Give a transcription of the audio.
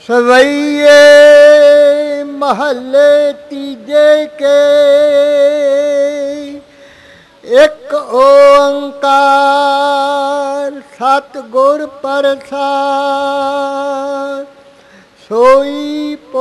सवैये महल्ले तीजे के एक ओंकार सतगुर प्रसाद सोई